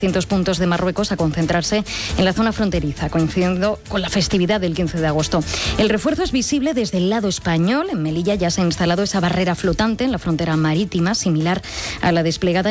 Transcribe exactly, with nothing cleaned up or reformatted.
distintos puntos de Marruecos a concentrarse en la zona fronteriza, coincidiendo con la festividad del quince de agosto. El refuerzo es visible desde el lado español. En Melilla ya se ha instalado esa barrera flotante en la frontera marítima, similar a la desplegada